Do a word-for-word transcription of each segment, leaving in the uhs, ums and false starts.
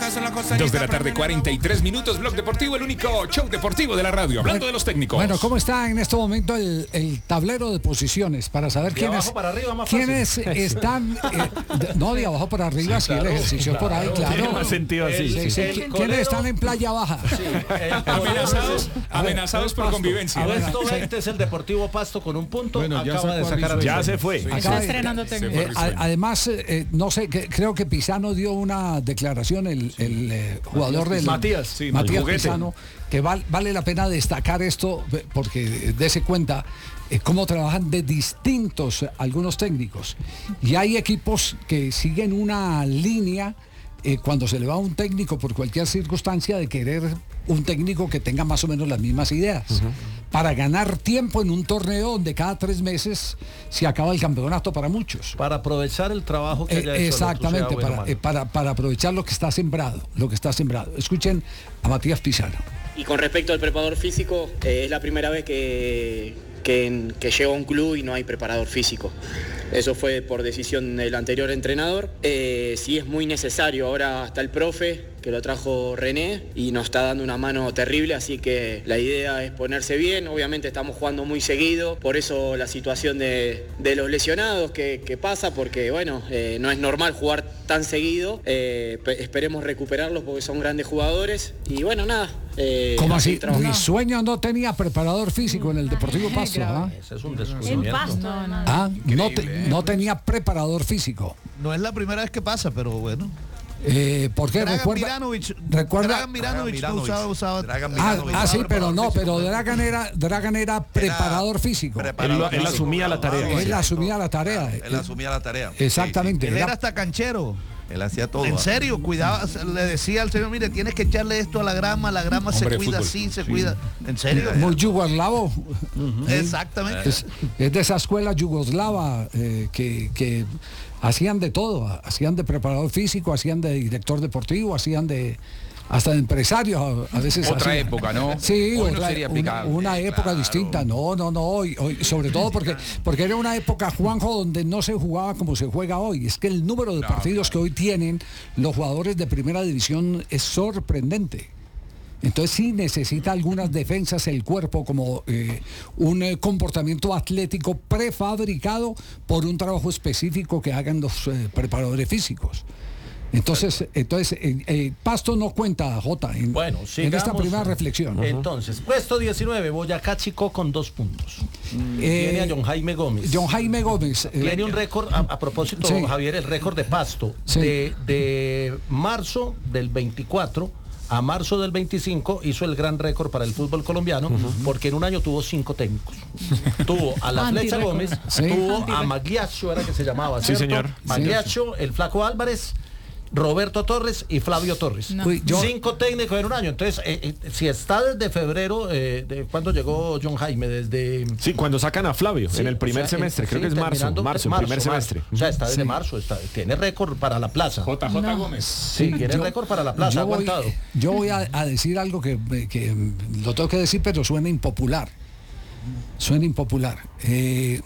Dos de la tarde, cuarenta y tres minutos. Blog Deportivo, el único show deportivo de la radio. Hablando bueno, de los técnicos. Bueno, ¿cómo está en este momento el, el tablero de posiciones para saber de quiénes, para arriba, más quiénes están? Eh, de, no, de abajo para arriba, sí, si claro, el ejercicio claro, por ahí, claro. Tiene más sentido así. Sí, sí, sí. ¿Quiénes están en playa baja? Sí, amenazados amenazados por convivencia. Puesto veinte es el Deportivo Pasto con un punto. Bueno, acaba de sacar a Ya se fue. Sí, está estrenando técnico. Eh, además, eh, no sé, que, creo que Pisano dio una declaración, el, el eh, jugador del Matías, sí, Matías Pisano, que val, vale la pena destacar esto porque dése cuenta eh, cómo trabajan de distintos algunos técnicos. Y hay equipos que siguen una línea eh, cuando se le va a un técnico por cualquier circunstancia de querer un técnico que tenga más o menos las mismas ideas. Uh-huh. Para ganar tiempo en un torneo donde cada tres meses se acaba el campeonato para muchos. Para aprovechar el trabajo que haya eh, hecho exactamente, otro, para, eh, para, para aprovechar lo que está sembrado, lo que está sembrado. Escuchen a Matías Pisano. Y con respecto al preparador físico, eh, es la primera vez que, que, que llego a un club y no hay preparador físico. Eso fue por decisión del anterior entrenador. Eh, sí es muy necesario, ahora está el profe, que lo trajo René, y nos está dando una mano terrible, así que la idea es ponerse bien. Obviamente estamos jugando muy seguido, por eso la situación de, de los lesionados que, que pasa, porque bueno, eh, no es normal jugar tan seguido. Eh, esperemos recuperarlos porque son grandes jugadores, y bueno, nada. Eh, ¿Cómo así? Mi sueño no tenía preparador físico en el Deportivo Pasto. ¿Ah? Ese es un descubrimiento. Pasto, no, ah, no, te, no tenía preparador físico. No es la primera vez que pasa, pero bueno. Eh, ¿Por qué? Dragan Recuerda, Miranovic, recuerda, Dragan Miranovic, Dragan Miranovic no usaba, usaba ah, ah, sí, pero no, pero Dragan era, Dragan era preparador físico. Preparador él, él asumía la tarea. Él asumía la tarea. Él asumía la tarea. Exactamente. Sí, sí. Él era hasta canchero. Él hacía todo. En serio, cuidaba, le decía al señor, mire, tienes que echarle esto a la grama, la grama Hombre, se cuida fútbol, así, se sí. cuida. En serio. Muy yugoslavo. Uh-huh. ¿Sí? Exactamente. Es, es de esa escuela yugoslava eh, que, que hacían de todo, hacían de preparador físico, hacían de director deportivo, hacían de hasta de empresarios a veces. Otra hacían. época, ¿no? Sí, hoy otra, no sería aplicable. Una, una época claro. distinta, no, no, no, hoy, hoy, sobre todo porque, porque era una época, Juanjo, donde no se jugaba como se juega hoy. Es que el número de no, partidos claro. que hoy tienen los jugadores de primera división es sorprendente. Entonces sí necesita algunas defensas el cuerpo, como eh, un eh, comportamiento atlético prefabricado por un trabajo específico que hagan los eh, preparadores físicos. Entonces, entonces eh, eh, Pasto no cuenta, Jota, en, bueno, en esta primera reflexión. Entonces, puesto diecinueve, Boyacá Chico con dos puntos. Eh, Tiene a John Jaime Gómez. John Jaime Gómez. Eh, Tiene un récord, a, a propósito, sí. Javier, el récord de Pasto, sí. de, de marzo del veinticuatro a marzo del veinticinco hizo el gran récord para el fútbol colombiano, uh-huh. porque en un año tuvo cinco técnicos. Tuvo a la Flecha Gómez, sí. tuvo a Magliaccio, era que se llamaba, ¿cierto? Sí, señor. Magliaccio, el Flaco Álvarez, Roberto Torres y Flavio Torres. No. Uy, yo... Cinco técnicos en un año. Entonces, eh, eh, si está desde febrero, eh, de cuando llegó John Jaime, desde... Sí, cuando sacan a Flavio, sí, en el primer o sea, semestre, eh, creo sí, que es marzo, marzo, marzo, marzo primer marzo. semestre. O sea, está desde sí. marzo, está, tiene récord para la plaza. J J no. Gómez. Sí, tiene yo, récord para la plaza, yo ha voy, aguantado. Yo voy a, a decir algo que, que lo tengo que decir, pero suena impopular. Suena impopular. Eh...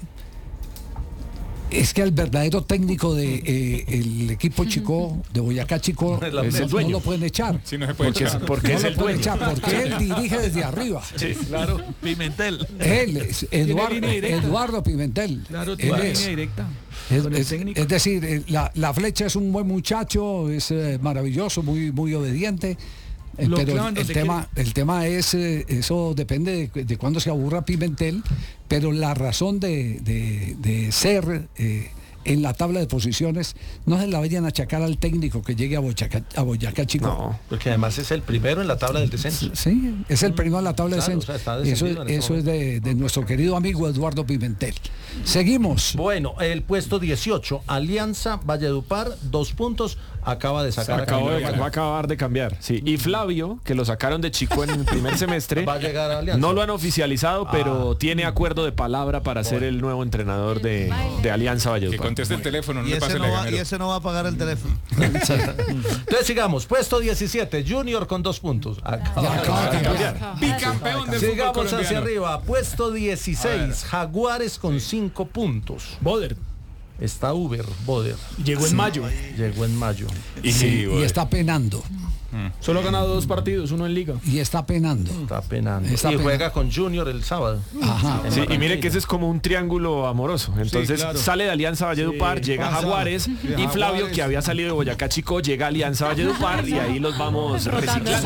Es que el verdadero técnico de eh, el equipo Chico, de Boyacá Chico, no, es el no lo pueden echar. Sí, no se puede porque echar. Es, porque no es lo el pueden dueño. echar, porque él dirige desde arriba. Sí, claro. Pimentel. Él, es Eduardo, Eduardo Pimentel. Claro, él línea es, directa. Es, es, es decir, la, la Flecha es un buen muchacho, es eh, maravilloso, muy, muy obediente. Eh, pero el, el, tema, el tema es, eh, eso depende de, de cuándo se aburra Pimentel, pero la razón de, de, de ser... Eh, en la tabla de posiciones, no se la vayan a achacar al técnico que llegue a Boyacá, a Boyacá Chico. No, porque además es el primero en la tabla del descenso. Sí, es el primero en la tabla claro, del descenso. O sea, eso es, eso es de, de nuestro querido amigo Eduardo Pimentel. Seguimos. Bueno, el puesto dieciocho, Alianza Valledupar, dos puntos, acaba de sacar. Acabó de, va a acabar de cambiar, sí. Y Flavio, que lo sacaron de Chico en el primer semestre, va a llegar a Alianza. No lo han oficializado, pero ah. tiene acuerdo de palabra para bueno. ser el nuevo entrenador de, de Alianza Valledupar. Conteste el teléfono, no y, le pase ese no va, el y ese no va a pagar el teléfono. Entonces sigamos, puesto diecisiete, Junior con dos puntos. Acaba, acaba de cambiar. Bicampeón del fútbol Sigamos colombiano. hacia arriba, puesto dieciséis, Jaguares con cinco puntos. Boder. Está Uber, Boder. Llegó en sí. mayo. Llegó en mayo. Y, sí, y está penando. Solo ha ganado dos partidos, uno en Liga. Y está penando. Está penando. Está y penando. juega con Junior el sábado. Ajá. Sí, y mire que ese es como un triángulo amoroso. Entonces Sí, claro. sale de Alianza Valledupar, Sí, llega a pasa. Jaguares y Jaguares. Flavio, que había salido de Boyacá Chico, llega a Alianza Valledupar y ahí los vamos reciclando.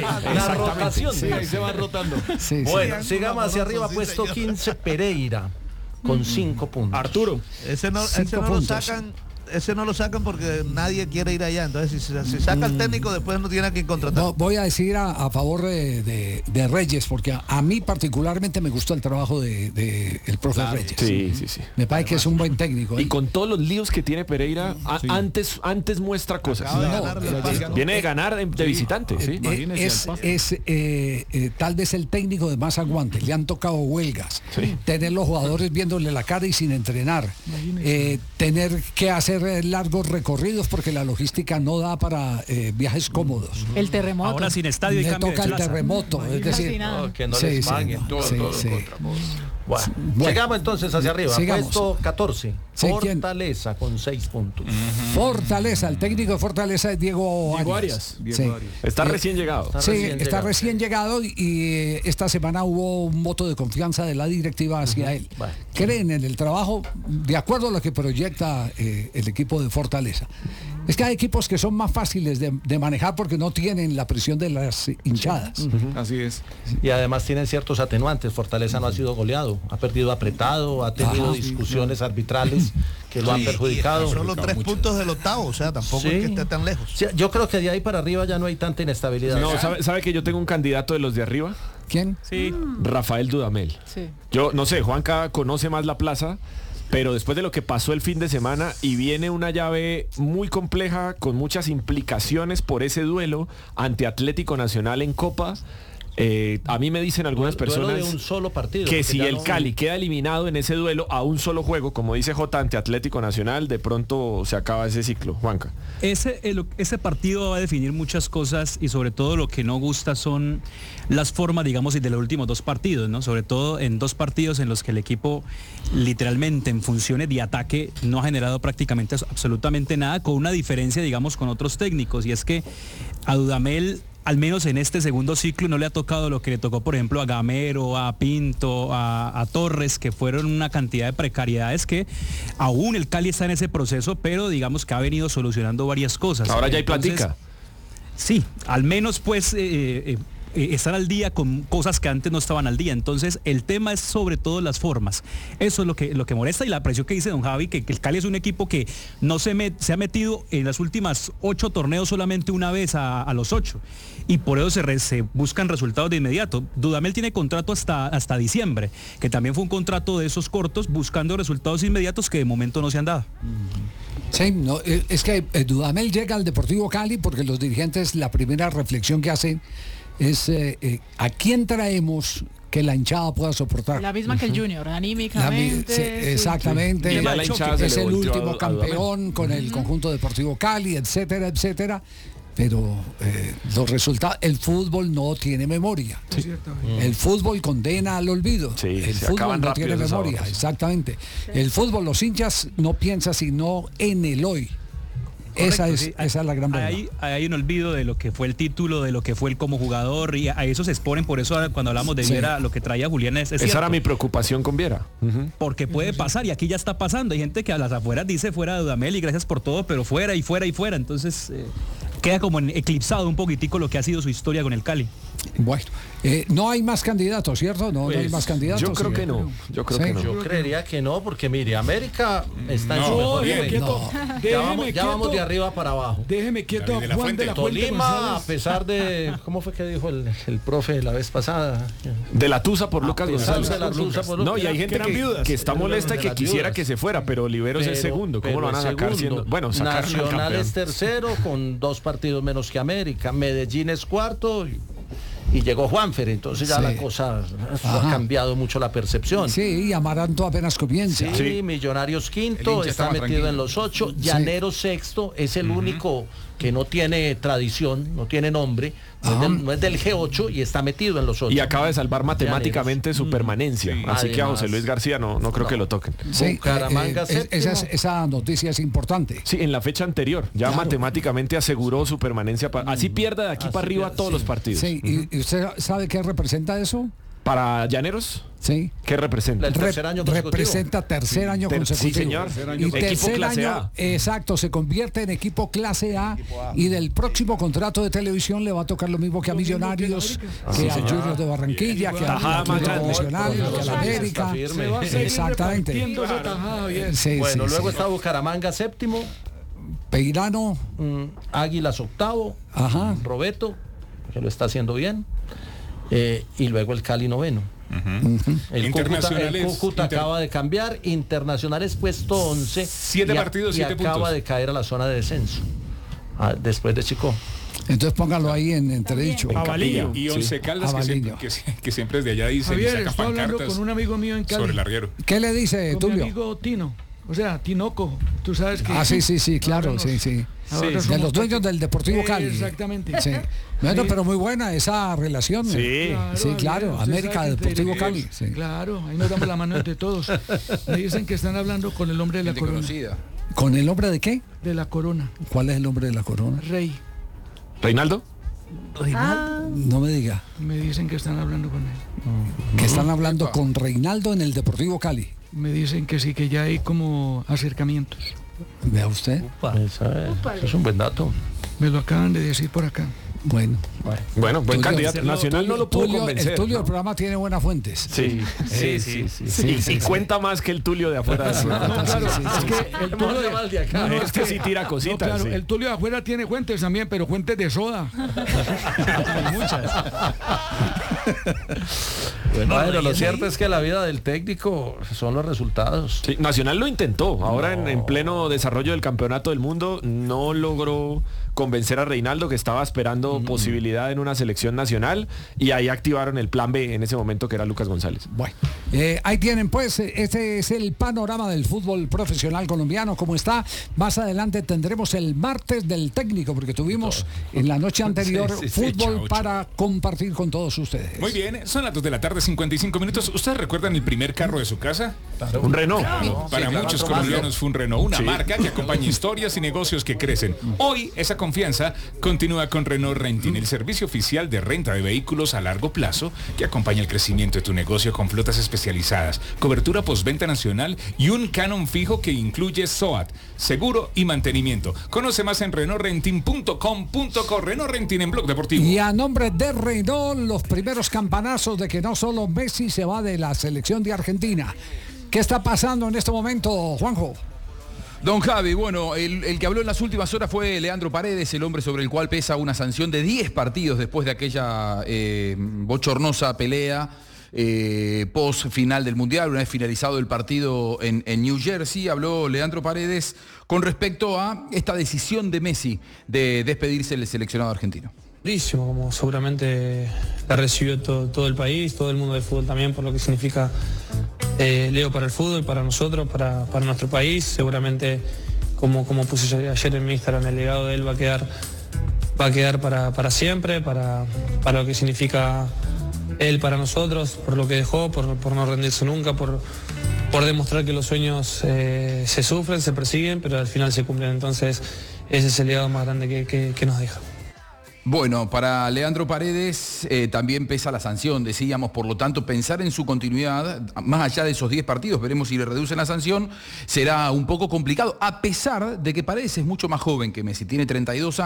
La rotación. Sí, ahí se van rotando. Sí, sí. Bueno, sigamos hacia arriba, puesto quince, Pereira, con cinco puntos. Arturo. Ese no, Cinco ese no lo puntos. sacan. Ese no lo sacan porque nadie quiere ir allá. Entonces, si, si saca el técnico, después no tiene a quien contratar. No, voy a decir a, a favor de, de- de Reyes, porque a, a mí particularmente me gustó el trabajo de, de el profe Reyes. Sí, sí, sí. Me parece que es un buen técnico. Y ¿eh? con todos los líos que tiene Pereira, a- antes, antes muestra cosas. Acaba de No, ganar pero el Paz. Viene de ganar de, de visitante, ¿sí? Eh, Imagínese es al Pasto. es, eh, eh, tal vez el técnico de más aguante. Le han tocado huelgas. Sí. Tener los jugadores viéndole la cara y sin entrenar. Eh, tener que hacer eh, largos recorridos porque la logística no da para eh, viajes cómodos. El terremoto. Ahora sin estadio y Le cambio de toca el plaza. terremoto. Es decir, Casi nada. No, que no sí, les sí, paguen. no, todo, sí, todo sí. contra vos. Bueno, Bueno. llegamos entonces hacia arriba. Sigamos. Puesto catorce. Sí, ¿quién? Fortaleza con seis puntos. Fortaleza, el técnico de Fortaleza es Diego, Diego Arias. Arias. Sí. Está recién llegado. Está Sí, recién está llegado. recién llegado y, y, eh, esta semana hubo un voto de confianza de la directiva hacia él. Bueno. Creen en el trabajo de acuerdo a lo que proyecta eh, el equipo de Fortaleza. Es que hay equipos que son más fáciles de, de manejar porque no tienen la presión de las hinchadas. Así es. Y además tienen ciertos atenuantes. Fortaleza no ha sido goleado, ha perdido apretado, ha tenido Ajá. discusiones arbitrales que lo han Sí, perjudicado. y son los tres puntos del octavo, o sea, tampoco Sí. es que esté tan lejos. Sí, yo creo que de ahí para arriba ya no hay tanta inestabilidad. No, ¿sabe, sabe que yo tengo un candidato de los de arriba? ¿Quién? Sí. Rafael Dudamel. Sí. Yo no sé, Juanca conoce más la plaza, pero después de lo que pasó el fin de semana y viene una llave muy compleja con muchas implicaciones por ese duelo ante Atlético Nacional en Copa. Eh, a mí me dicen algunas Duelo personas de un solo partido, que porque si ya el no- Cali queda eliminado en ese duelo a un solo juego, como dice J ante Atlético Nacional, de pronto se acaba ese ciclo, Juanca. Ese, el- ese partido va a definir muchas cosas y sobre todo lo que no gusta son las formas, digamos, de los últimos dos partidos, ¿no? Sobre todo en dos partidos en los que el equipo literalmente en funciones de ataque no ha generado prácticamente absolutamente nada, con una diferencia, digamos, con otros técnicos, y es que a Dudamel, al menos en este segundo ciclo, no le ha tocado lo que le tocó, por ejemplo, a Gamero, a Pinto, a, a Torres, que fueron una cantidad de precariedades que aún el Cali está en ese proceso, pero digamos que ha venido solucionando varias cosas. Ahora ya hay Entonces, platica. Sí, al menos pues eh, eh, eh, estar al día con cosas que antes no estaban al día. Entonces el tema es sobre todo las formas. Eso es lo que, lo que molesta, y la presión que dice don Javi, que, que el Cali es un equipo que no se, met- se ha metido en las últimas ocho torneos solamente una vez a, a los ocho. Y por eso se, re- se buscan resultados de inmediato. Dudamel tiene contrato hasta, hasta diciembre, que también fue un contrato de esos cortos, buscando resultados inmediatos que de momento no se han dado. Sí, no, eh, es que eh, Dudamel llega al Deportivo Cali porque los dirigentes, la primera reflexión que hacen es eh, eh, ¿a quién traemos que la hinchada pueda soportar? La misma que el Junior, La mi- anímicamente. sí, sí. exactamente. Sí. Y ya la hinchada se Es le el volteó último a- a campeón con el conjunto Deportivo Cali, etcétera, etcétera. Pero eh, los resultados, el fútbol no tiene memoria. El fútbol condena al olvido. Sí, el se fútbol acaban no rápido tiene esos memoria, ahorros. exactamente. El fútbol, los hinchas no piensan sino en el hoy. Esa Correcto, es, sí. esa es la gran verdad. Hay, hay un olvido de lo que fue el título, de lo que fue él como jugador, y a eso se exponen. Por eso ahora cuando hablamos de Sí. Viera, lo que traía Julián es, es Esa cierto, era mi preocupación con Viera. Ujú. porque puede pasar, y aquí ya está pasando. Hay gente que a las afueras dice fuera de Dudamel y gracias por todo, pero fuera y fuera y fuera. Entonces eh, queda como en- eclipsado un poquitico lo que ha sido su historia con el Cali. Bueno, eh, no hay más candidatos, ¿cierto? No, no hay Pues, más candidatos. Yo creo Sí. que no. Yo creo Sí. que no. Yo creería que no, porque mire, América está en su No, mejor déjeme momento. quieto. Ya Déjeme vamos, ya vamos quieto. de arriba para abajo. Déjeme quieto David a de la Juan Fuente. de la Fuente Tolima, a González. pesar de, ¿cómo fue que dijo el, el profe la vez pasada? De la Tusa por Lucas A pesar González. de la Tusa por No, y hay Lucas. gente que eran que, viudas. que está Eran molesta y de que las quisiera viudas. que se fuera, pero Oliveros es segundo. ¿Cómo pero lo van a es sacar segundo. siendo? Bueno, sacaron al Nacional campeón. es tercero con dos partidos menos que América. Medellín es cuarto. Y, y llegó Juanfer, entonces ya Sí. la cosa Ajá. ha cambiado mucho la percepción. Sí, y Amaranto apenas comienza. Sí, Sí. Millonarios El quinto, hincha está estaba metido tranquilo. en los ocho, Llanero sexto, es el único que no tiene tradición, no tiene nombre, no, es Ah. del, no es del G ocho y está metido en los ocho. Y acaba de salvar matemáticamente su permanencia. Sí. Así que a Además. José Luis García no, no creo No. que lo toquen. Sí, Bucaramanga eh, eh, esa, es- séptimo. esa noticia es importante. Sí, en la fecha anterior, ya Claro. matemáticamente aseguró su permanencia. pa- Así pierda de aquí Así para arriba pierde, todos sí. los partidos. Sí, y, y usted sabe qué representa eso? Para Llaneros, Sí. ¿qué representa? El tercer año consecutivo. Representa tercer año Ter- sí, consecutivo. señor. Tercer año Y consecutivo. tercer Equipo clase año, A. exacto, se convierte en equipo clase A y del próximo contrato de televisión le va a tocar lo mismo que a Millonarios, que a Juniors de Barranquilla, que a Tajada más Atlético grande. Nacional, que a la Está América. firme. Se va a seguir Exactamente. repartiendo esa tajada, bien. Sí, Bueno, sí, luego sí. está Bucaramanga séptimo, Peirano, mm, Águilas octavo, ajá. Robeto, que lo está haciendo bien, eh, y luego el Cali noveno. El Cúcuta, el Internacionales, Cúcuta inter- acaba de cambiar, Internacionales puesto once. Siete y a- partidos, y siete acaba puntos. de caer a la zona de descenso, ah, después de Chico. Entonces póngalo ahí en entredicho. Avaliño. Y Once Caldas, que Avaliño. siempre, que, sie- que siempre desde allá dicen y Javier, sacan estoy hablando pancartas con un amigo mío en Cali. sobre el arriero. ¿Qué le dice con mi Tulio? amigo Tino. O sea, Tinoco. Tú sabes que... Ah, sí, sí, sí, claro, ahora sí, nos- sí. ahora De somos los dueños parte- del Deportivo Cali. Exactamente. Sí. Bueno, Sí. pero muy buena esa relación. Sí. Sí, claro, usted América, sabe que Deportivo entre- Cali. Sí. Claro, ahí nos damos la mano entre todos. Me dicen que están hablando con el hombre de la Gente corona. conocida. ¿Con el hombre de qué? De la corona. ¿Cuál es el nombre de la corona? Rey. ¿Reinaldo? No me diga. Me dicen que están hablando con él. Que están hablando con Reinaldo en el Deportivo Cali. Me dicen que sí, que ya hay como acercamientos. Vea usted. Esa es- eso es un buen dato. Me lo acaban de decir por acá. Bueno. Bueno, buen Tulio- candidato. Nacional no lo pudo Tulio- convencer. El Tulio del programa tiene buenas fuentes. Sí, sí, sí, sí. Y, y cuenta más que el Tulio de afuera. Sí, No, claro, sí, sí, es sí. que el Tulio de, mal de acá. no, Es que sí tira no, cositas. claro, sí. el Tulio de afuera tiene fuentes también, pero fuentes de soda. Bueno, lo cierto es que la vida del técnico son los resultados. Sí, Nacional lo intentó. Ahora en, en pleno desarrollo del campeonato del mundo no logró convencer a Reinaldo, que estaba esperando posibilidad en una selección nacional, y ahí activaron el plan B en ese momento, que era Lucas González. Bueno, eh, ahí tienen pues, eh, este es el panorama del fútbol profesional colombiano, como está. Más adelante tendremos el martes del técnico, porque tuvimos en la noche anterior Sí, sí, sí, fútbol chao, chao. para compartir con todos ustedes. Muy bien, son las dos de la tarde, cincuenta y cinco minutos. ¿Ustedes recuerdan el primer carro de su casa? Un Renault. Para muchos colombianos fue un Renault, una marca que acompaña historias y negocios que crecen. Hoy esa confianza continúa con Renault Renting, el servicio oficial de renta de vehículos a largo plazo que acompaña el crecimiento de tu negocio con flotas especializadas, cobertura postventa nacional y un canon fijo que incluye S O A T, seguro y mantenimiento. Conoce más en renault renting punto com punto co. Renault Renting en Blog Deportivo. Y a nombre de Renault, los primeros campanazos de que no solo Messi se va de la selección de Argentina. ¿Qué está pasando en este momento, Juanjo? Don Javi, bueno, el, el que habló en las últimas horas fue Leandro Paredes, el hombre sobre el cual pesa una sanción de diez partidos después de aquella eh, bochornosa pelea eh, post final del Mundial. Una vez finalizado el partido en, en New Jersey, habló Leandro Paredes con respecto a esta decisión de Messi de despedirse del seleccionado argentino. Durísimo, como seguramente la recibió todo, todo el país, todo el mundo del fútbol también, por lo que significa eh, Leo para el fútbol, para nosotros, para, para nuestro país. Seguramente, como, como puse ayer en mi Instagram, el legado de él va a quedar, va a quedar para, para siempre, para, para lo que significa él para nosotros, por lo que dejó, por, por no rendirse nunca, por, por demostrar que los sueños eh, se sufren, se persiguen, pero al final se cumplen. Entonces, ese es el legado más grande que, que, que nos deja. Bueno, para Leandro Paredes eh, también pesa la sanción, decíamos, por lo tanto, pensar en su continuidad, más allá de esos diez partidos, veremos si le reducen la sanción, será un poco complicado, a pesar de que Paredes es mucho más joven que Messi, tiene treinta y dos años.